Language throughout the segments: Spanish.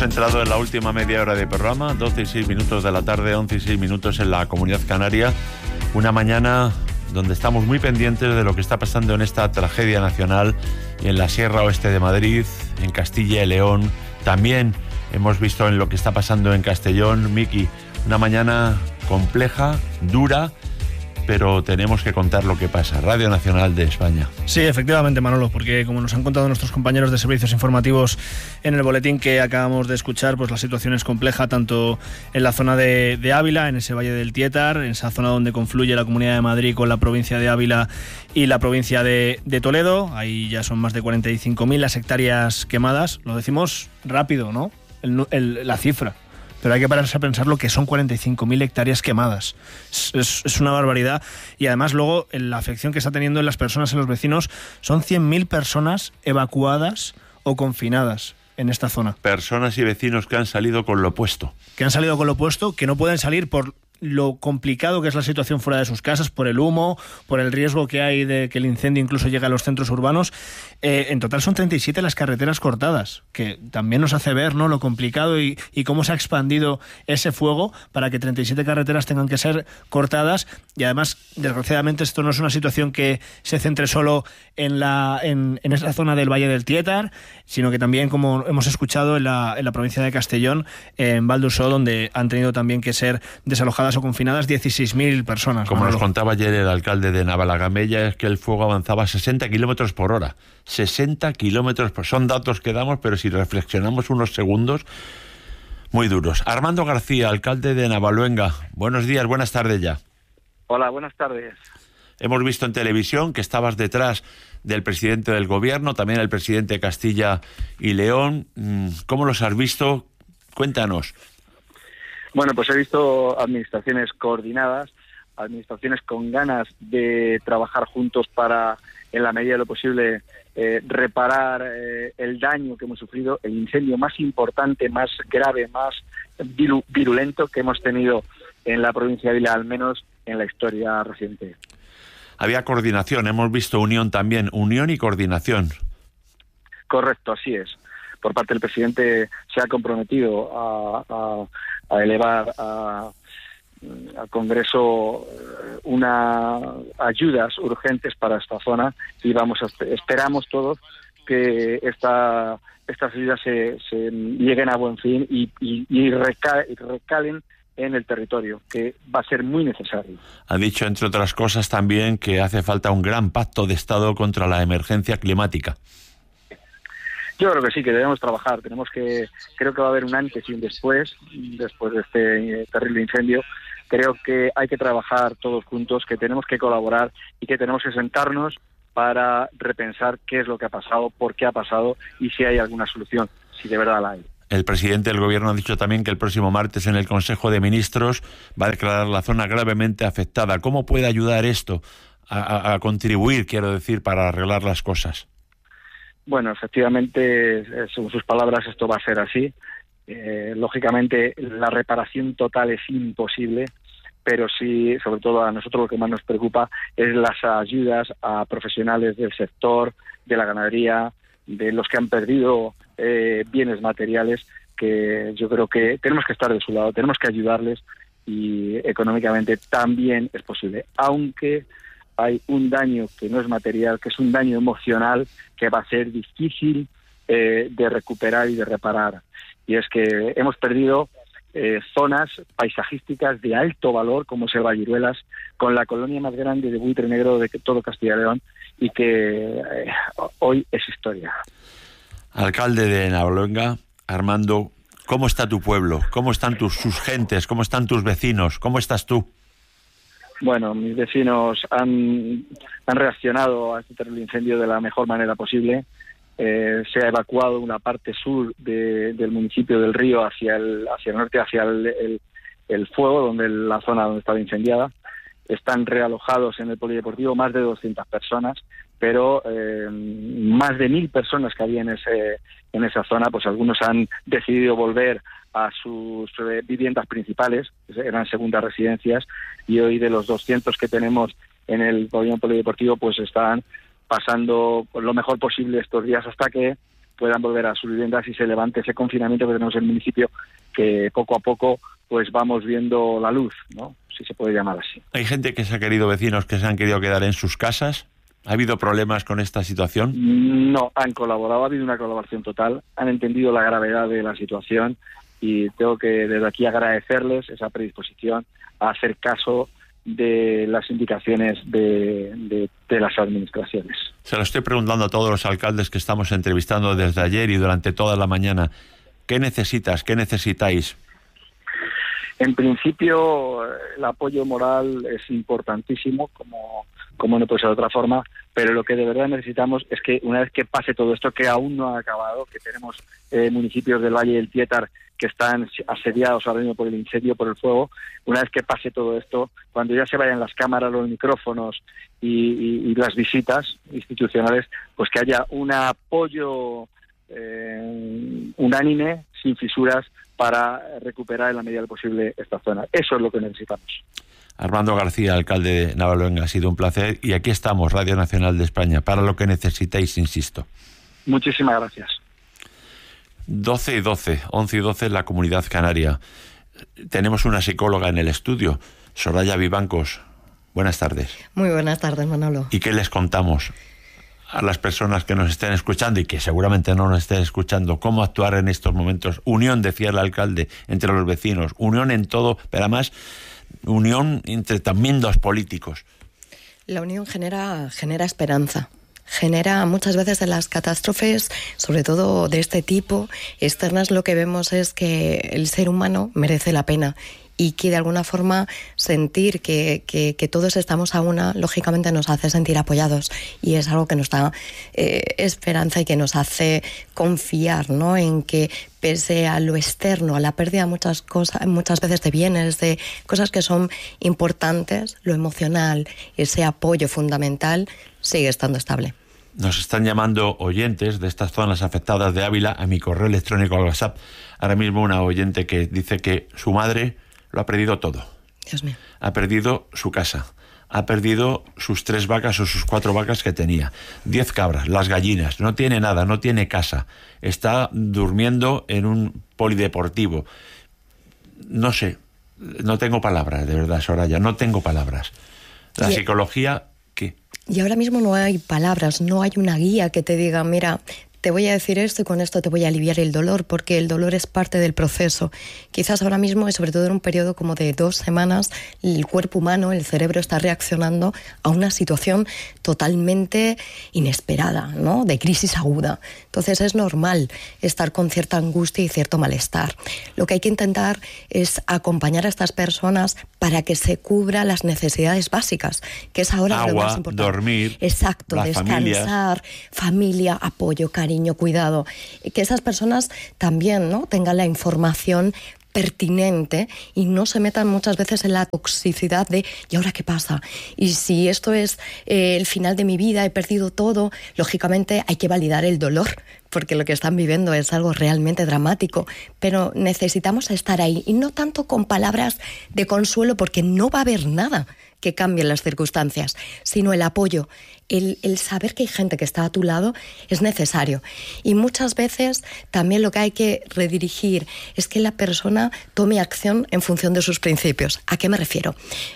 Hemos entrado en la última media hora de programa, 12 y 6 minutos de la tarde, 11 y 6 minutos en la Comunidad Canaria. Una mañana donde estamos muy pendientes de lo que está pasando en esta tragedia nacional en la Sierra Oeste de Madrid, en Castilla y León. También hemos visto en lo que está pasando en Castellón. Miki, una mañana compleja, dura, pero tenemos que contar lo que pasa. Radio Nacional de España. Sí, efectivamente, Manolo, porque como nos han contado nuestros compañeros de servicios informativos en el boletín que acabamos de escuchar, pues la situación es compleja tanto en la zona de Ávila, en ese valle del Tietar, en esa zona donde confluye la Comunidad de Madrid con la provincia de Ávila y la provincia de Toledo. Ahí ya son más de 45.000 las hectáreas quemadas. Lo decimos rápido, ¿no? La cifra. Pero hay que pararse a pensar lo que son 45.000 hectáreas quemadas. Es una barbaridad. Y además luego la afección que está teniendo en las personas, en los vecinos, son 100.000 personas evacuadas o confinadas en esta zona. Personas y vecinos que han salido con lo opuesto. Que no pueden salir por lo complicado que es la situación fuera de sus casas, por el humo, por el riesgo que hay de que el incendio incluso llegue a los centros urbanos. En total son 37 las carreteras cortadas, que también nos hace ver, ¿no?, lo complicado y cómo se ha expandido ese fuego para que 37 carreteras tengan que ser cortadas. Y además, desgraciadamente, esto no es una situación que se centre solo en esa zona del Valle del Tietar, sino que también, como hemos escuchado, en la provincia de Castellón, en Val d'Uixó, donde han tenido también que ser desalojadas o confinadas 16.000 personas. Como nos contaba ayer el alcalde de Navalagamella, es que el fuego avanzaba a 60 kilómetros por hora. 60 kilómetros por hora. Son datos que damos, pero si reflexionamos unos segundos, muy duros. Armando García, alcalde de Navaluenga. Buenos días, buenas tardes ya. Hola, buenas tardes. Hemos visto en televisión que estabas detrás del presidente del gobierno, también el presidente de Castilla y León. ¿Cómo los has visto? Cuéntanos. Bueno, pues he visto administraciones coordinadas, administraciones con ganas de trabajar juntos para, en la medida de lo posible, reparar el daño que hemos sufrido, el incendio más importante, más grave, más virulento que hemos tenido en la provincia de Ávila, al menos en la historia reciente. Había coordinación, hemos visto unión también, unión y coordinación. Correcto, así es. Por parte del presidente se ha comprometido a elevar al Congreso unas ayudas urgentes para esta zona y esperamos todos que estas ayudas se lleguen a buen fin y recalen en el territorio, que va a ser muy necesario. Ha dicho, entre otras cosas, también que hace falta un gran pacto de Estado contra la emergencia climática. Yo creo que sí, que debemos trabajar. Creo que va a haber un antes y un después de este terrible incendio. Creo que hay que trabajar todos juntos, que tenemos que colaborar y que tenemos que sentarnos para repensar qué es lo que ha pasado, por qué ha pasado y si hay alguna solución, si de verdad la hay. El presidente del gobierno ha dicho también que el próximo martes en el Consejo de Ministros va a declarar la zona gravemente afectada. ¿Cómo puede ayudar esto a contribuir, quiero decir, para arreglar las cosas? Bueno, efectivamente, según sus palabras, esto va a ser así. Lógicamente, la reparación total es imposible, pero sí, sobre todo a nosotros lo que más nos preocupa es las ayudas a profesionales del sector, de la ganadería, de los que han perdido bienes materiales, que yo creo que tenemos que estar de su lado, tenemos que ayudarles y económicamente también es posible, aunque hay un daño que no es material, que es un daño emocional que va a ser difícil de recuperar y de reparar. Y es que hemos perdido zonas paisajísticas de alto valor, como es el Valliruelas, con la colonia más grande de buitre negro de todo Castilla y León, y que hoy es historia. Alcalde de Navaluenga, Armando, ¿cómo está tu pueblo? ¿Cómo están sus gentes? ¿Cómo están tus vecinos? ¿Cómo estás tú? Bueno, mis vecinos han reaccionado a este terrible incendio de la mejor manera posible. Se ha evacuado una parte sur del municipio del Río hacia el norte, hacia el fuego, la zona donde estaba incendiada. Están realojados en el polideportivo más de 200 personas, pero más de 1.000 personas que había en esa zona, pues algunos han decidido volver a sus viviendas principales, eran segundas residencias, y hoy de los 200 que tenemos en el pabellón polideportivo, pues están pasando lo mejor posible estos días hasta que puedan volver a sus viviendas y se levante ese confinamiento que tenemos en el municipio, que poco a poco pues vamos viendo la luz, ¿no? Si se puede llamar así. ¿Hay gente que se ha querido, vecinos que se han querido quedar en sus casas? ¿Ha habido problemas con esta situación? No, han colaborado, ha habido una colaboración total, han entendido la gravedad de la situación y tengo que desde aquí agradecerles esa predisposición a hacer caso de las indicaciones de las administraciones. Se lo estoy preguntando a todos los alcaldes que estamos entrevistando desde ayer y durante toda la mañana. ¿Qué necesitas? ¿Qué necesitáis? En principio, el apoyo moral es importantísimo, como no puede ser de otra forma, pero lo que de verdad necesitamos es que una vez que pase todo esto, que aún no ha acabado, que tenemos municipios del Valle del Tietar que están asediados ahora mismo por el incendio, por el fuego, una vez que pase todo esto, cuando ya se vayan las cámaras, los micrófonos y las visitas institucionales, pues que haya un apoyo unánime, sin fisuras, para recuperar en la medida de lo posible esta zona. Eso es lo que necesitamos. Armando García, alcalde de Navaluenga, ha sido un placer y aquí estamos, Radio Nacional de España, para lo que necesitéis, insisto. Muchísimas gracias. 12 y 12, 11 y 12 en la Comunidad Canaria. Tenemos una psicóloga en el estudio, Soraya Vivancos. Buenas tardes. Muy buenas tardes, Manolo. ¿Y qué les contamos a las personas que nos estén escuchando y que seguramente no nos estén escuchando? ¿Cómo actuar en estos momentos? Unión, decía el alcalde, entre los vecinos. Unión en todo, pero además unión entre también dos políticos. La unión genera esperanza. Genera muchas veces en las catástrofes, sobre todo de este tipo, externas, lo que vemos es que el ser humano merece la pena y que de alguna forma sentir que todos estamos a una, lógicamente nos hace sentir apoyados y es algo que nos da esperanza y que nos hace confiar, ¿no?, en que pese a lo externo, a la pérdida de muchas veces de bienes, de cosas que son importantes, lo emocional, ese apoyo fundamental sigue estando estable. Nos están llamando oyentes de estas zonas afectadas de Ávila a mi correo electrónico al WhatsApp. Ahora mismo una oyente que dice que su madre lo ha perdido todo. Dios mío. Ha perdido su casa, ha perdido sus 3 vacas o sus 4 vacas que tenía, 10 cabras, las gallinas, no tiene nada, no tiene casa, está durmiendo en un polideportivo. No sé, no tengo palabras, de verdad, Soraya, no tengo palabras. La psicología, ¿qué? Y ahora mismo no hay palabras, no hay una guía que te diga, mira, te voy a decir esto y con esto te voy a aliviar el dolor, porque el dolor es parte del proceso. Quizás ahora mismo, y sobre todo en un periodo como de 2 semanas, el cuerpo humano, el cerebro está reaccionando a una situación totalmente inesperada, ¿no?, de crisis aguda. Entonces es normal estar con cierta angustia y cierto malestar. Lo que hay que intentar es acompañar a estas personas para que se cubra las necesidades básicas, que es ahora lo más importante. Dormir, exacto, descansar, familia, apoyo, cariño, cuidado. Que esas personas también, ¿no?, tengan la información pertinente y no se metan muchas veces en la toxicidad de ¿y ahora qué pasa? Y si esto es el final de mi vida, he perdido todo, lógicamente hay que validar el dolor, porque lo que están viviendo es algo realmente dramático, pero necesitamos estar ahí y no tanto con palabras de consuelo, porque no va a haber nada que cambie las circunstancias, sino el apoyo, el saber que hay gente que está a tu lado es necesario. Y muchas veces también lo que hay que redirigir es que la persona tome acción en función de sus principios. ¿A qué me refiero?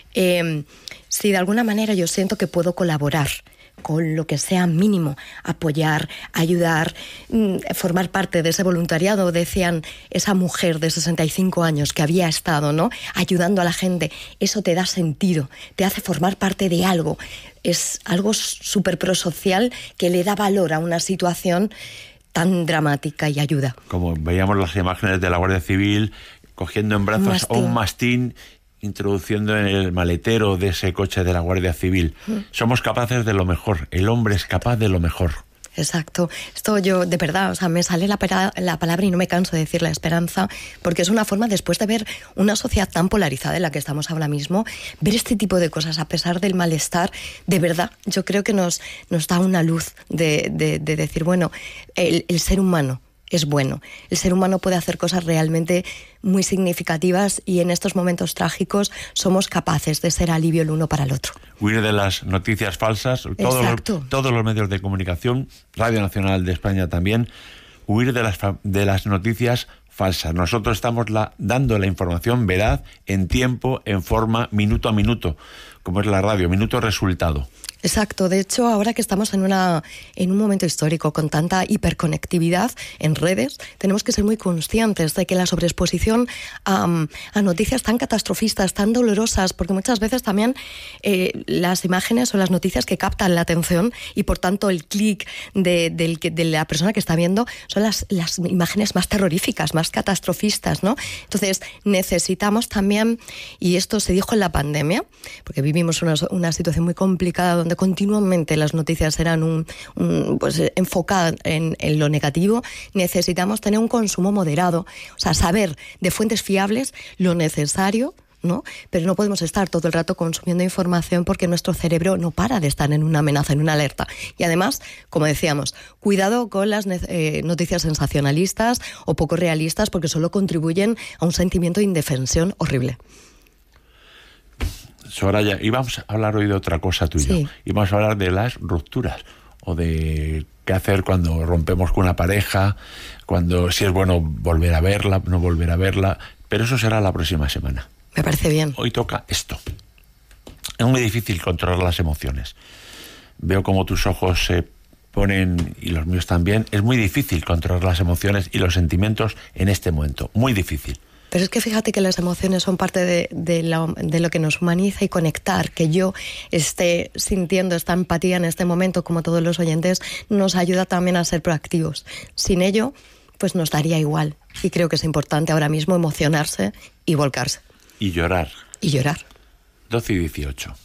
Si de alguna manera yo siento que puedo colaborar con lo que sea mínimo, apoyar, ayudar, formar parte de ese voluntariado. Decían, esa mujer de 65 años que había estado, ¿no?, ayudando a la gente, eso te da sentido, te hace formar parte de algo. Es algo súper prosocial que le da valor a una situación tan dramática y ayuda. Como veíamos las imágenes de la Guardia Civil cogiendo en brazos a un mastín, introduciendo en el maletero de ese coche de la Guardia Civil. Somos capaces de lo mejor, el hombre es capaz de lo mejor. Exacto. Esto yo, de verdad, o sea, me sale la palabra y no me canso de decir la esperanza, porque es una forma, después de ver una sociedad tan polarizada en la que estamos ahora mismo, ver este tipo de cosas a pesar del malestar, de verdad, yo creo que nos da una luz de decir, bueno, el ser humano es bueno. El ser humano puede hacer cosas realmente muy significativas y en estos momentos trágicos somos capaces de ser alivio el uno para el otro. Huir de las noticias falsas, todos los medios de comunicación, Radio Nacional de España también, huir de las noticias falsas. Nosotros estamos dando la información veraz, en tiempo, en forma, minuto a minuto, como es la radio, minuto resultado. Exacto. De hecho, ahora que estamos en un momento histórico con tanta hiperconectividad en redes, tenemos que ser muy conscientes de que la sobreexposición a noticias tan catastrofistas, tan dolorosas, porque muchas veces también las imágenes o las noticias que captan la atención y por tanto el clic de la persona que está viendo son las imágenes más terroríficas, más catastrofistas, ¿no? Entonces necesitamos también, y esto se dijo en la pandemia, porque vivimos una situación muy complicada donde continuamente las noticias eran pues enfocadas en lo negativo, necesitamos tener un consumo moderado, o sea, saber de fuentes fiables lo necesario, ¿no? Pero no podemos estar todo el rato consumiendo información porque nuestro cerebro no para de estar en una amenaza, en una alerta. Y además, como decíamos, cuidado con las noticias sensacionalistas o poco realistas porque solo contribuyen a un sentimiento de indefensión horrible. Soraya, íbamos a hablar hoy de otra cosa tú y yo. Íbamos a hablar de las rupturas o de qué hacer cuando rompemos con una pareja, si es bueno volver a verla, no volver a verla, pero eso será la próxima semana. Me parece bien. Hoy toca esto. Es muy difícil controlar las emociones. Veo como tus ojos se ponen, y los míos también, es muy difícil controlar las emociones y los sentimientos en este momento. Muy difícil. Pero es que fíjate que las emociones son parte de lo que nos humaniza y conectar, que yo esté sintiendo esta empatía en este momento, como todos los oyentes, nos ayuda también a ser proactivos. Sin ello, pues nos daría igual. Y creo que es importante ahora mismo emocionarse y volcarse. Y llorar. Y llorar. 12:18.